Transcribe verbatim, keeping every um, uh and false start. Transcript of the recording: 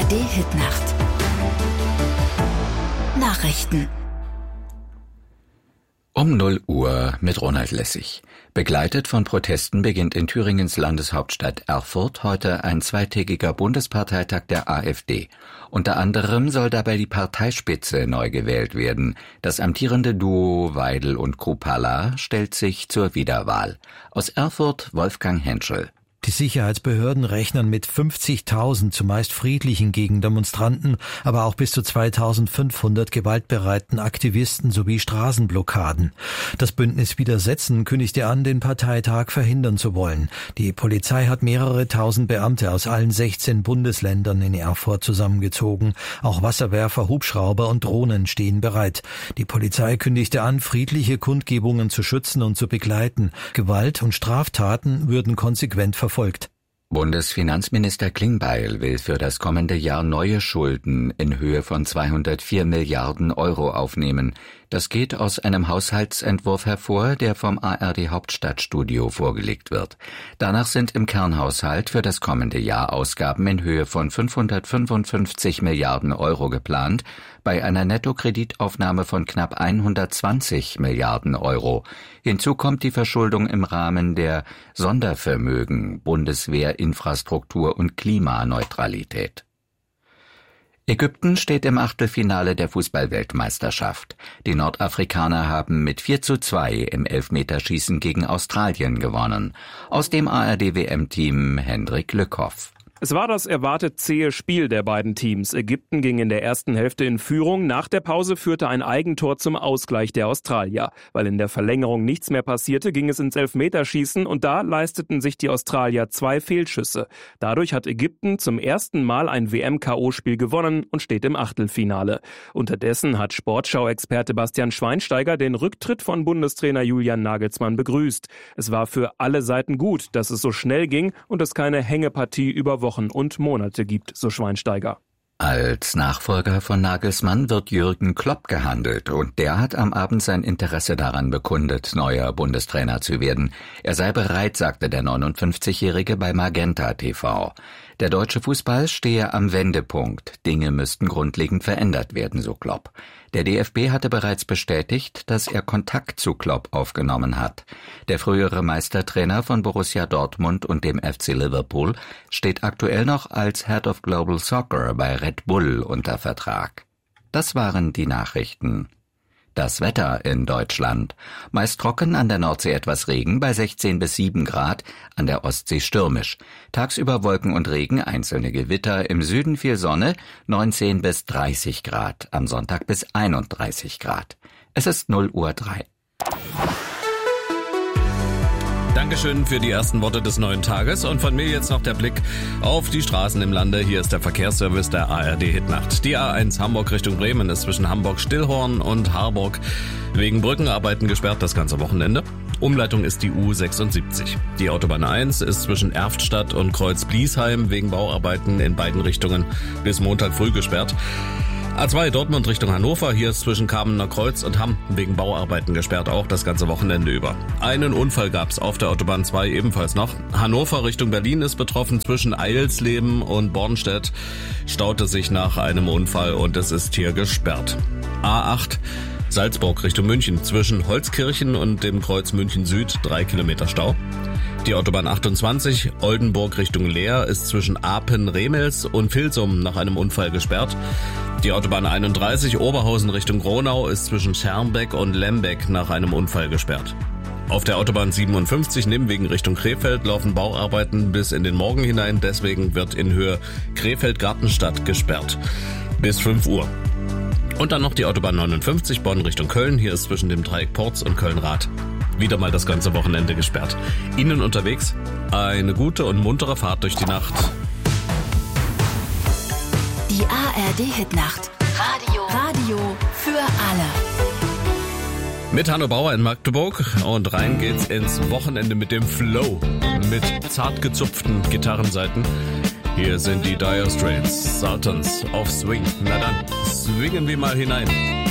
R D-Hitnacht. Nachrichten. Um null Uhr mit Ronald Lessig. Begleitet von Protesten beginnt in Thüringens Landeshauptstadt Erfurt heute ein zweitägiger Bundesparteitag der AfD. Unter anderem soll dabei die Parteispitze neu gewählt werden. Das amtierende Duo Weidel und Kruppalla stellt sich zur Wiederwahl. Aus Erfurt Wolfgang Henschel. Die Sicherheitsbehörden rechnen mit fünfzigtausend zumeist friedlichen Gegendemonstranten, aber auch bis zu zweitausendfünfhundert gewaltbereiten Aktivisten sowie Straßenblockaden. Das Bündnis Widersetzen kündigte an, den Parteitag verhindern zu wollen. Die Polizei hat mehrere tausend Beamte aus allen sechzehn Bundesländern in Erfurt zusammengezogen. Auch Wasserwerfer, Hubschrauber und Drohnen stehen bereit. Die Polizei kündigte an, friedliche Kundgebungen zu schützen und zu begleiten. Gewalt und Straftaten würden konsequent verfolgt. Folgt. Bundesfinanzminister Klingbeil will für das kommende Jahr neue Schulden in Höhe von zweihundertvier Milliarden Euro aufnehmen. Das geht aus einem Haushaltsentwurf hervor, der vom A R D Hauptstadtstudio vorgelegt wird. Danach sind im Kernhaushalt für das kommende Jahr Ausgaben in Höhe von fünfhundertfünfundfünfzig Milliarden Euro geplant, bei einer Nettokreditaufnahme von knapp hundertzwanzig Milliarden Euro. Hinzu kommt die Verschuldung im Rahmen der Sondervermögen, Bundeswehr, Infrastruktur und Klimaneutralität. Ägypten steht im Achtelfinale der Fußball-Weltmeisterschaft. Die Nordafrikaner haben mit vier zu zwei im Elfmeterschießen gegen Australien gewonnen. Aus dem A R D W M-Team Hendrik Lückhoff. Es war das erwartet zähe Spiel der beiden Teams. Ägypten ging in der ersten Hälfte in Führung. Nach der Pause führte ein Eigentor zum Ausgleich der Australier. Weil in der Verlängerung nichts mehr passierte, ging es ins Elfmeterschießen und da leisteten sich die Australier zwei Fehlschüsse. Dadurch hat Ägypten zum ersten Mal ein W M-K O-Spiel gewonnen und steht im Achtelfinale. Unterdessen hat Sportschau-Experte Bastian Schweinsteiger den Rücktritt von Bundestrainer Julian Nagelsmann begrüßt. Es war für alle Seiten gut, dass es so schnell ging und es keine Hängepartie über Wochen und Monate gibt, so Schweinsteiger. Als Nachfolger von Nagelsmann wird Jürgen Klopp gehandelt und der hat am Abend sein Interesse daran bekundet, neuer Bundestrainer zu werden. Er sei bereit, sagte der neunundfünfzigjährige bei Magenta T V. Der deutsche Fußball stehe am Wendepunkt. Dinge müssten grundlegend verändert werden, so Klopp. Der D F B hatte bereits bestätigt, dass er Kontakt zu Klopp aufgenommen hat. Der frühere Meistertrainer von Borussia Dortmund und dem F C Liverpool steht aktuell noch als Head of Global Soccer bei Red Bull unter Vertrag. Das waren die Nachrichten. Das Wetter in Deutschland. Meist trocken, an der Nordsee etwas Regen bei sechzehn bis sieben Grad, an der Ostsee stürmisch. Tagsüber Wolken und Regen, einzelne Gewitter, im Süden viel Sonne, neunzehn bis dreißig Grad, am Sonntag bis einunddreißig Grad. Es ist null Uhr drei. Dankeschön für die ersten Worte des neuen Tages und von mir jetzt noch der Blick auf die Straßen im Lande. Hier ist der Verkehrsservice der A R D Hitnacht. Die A eins Hamburg Richtung Bremen ist zwischen Hamburg-Stillhorn und Harburg wegen Brückenarbeiten gesperrt das ganze Wochenende. Umleitung ist die U sechsundsiebzig. Die Autobahn eins ist zwischen Erftstadt und Kreuz-Bliesheim wegen Bauarbeiten in beiden Richtungen bis Montag früh gesperrt. A zwei Dortmund Richtung Hannover, hier ist zwischen Kamener Kreuz und Hamm wegen Bauarbeiten gesperrt, auch das ganze Wochenende über. Einen Unfall gab's auf der Autobahn zwei ebenfalls noch. Hannover Richtung Berlin ist betroffen, zwischen Eilsleben und Bornstedt staute sich nach einem Unfall und es ist hier gesperrt. A acht Salzburg Richtung München, zwischen Holzkirchen und dem Kreuz München Süd drei Kilometer Stau. Die Autobahn achtundzwanzig Oldenburg Richtung Leer ist zwischen Apen-Remels und Vilsum nach einem Unfall gesperrt. Die Autobahn einunddreißig Oberhausen Richtung Gronau ist zwischen Schermbeck und Lembeck nach einem Unfall gesperrt. Auf der Autobahn siebenundfünfzig Nimwegen Richtung Krefeld laufen Bauarbeiten bis in den Morgen hinein, deswegen wird in Höhe Krefeld-Gartenstadt gesperrt. Bis fünf Uhr. Und dann noch die Autobahn neunundfünfzig Bonn Richtung Köln, hier ist zwischen dem Dreieck Porz und Köln-Rath wieder mal das ganze Wochenende gesperrt. Ihnen unterwegs eine gute und muntere Fahrt durch die Nacht. Die A R D-Hitnacht. Radio. Radio für alle. Mit Hanno Bauer in Magdeburg und rein geht's ins Wochenende mit dem Flow. Mit zart gezupften Gitarrenseiten. Hier sind die Dire Straits, Sultans of Swing. Na dann, swingen wir mal hinein.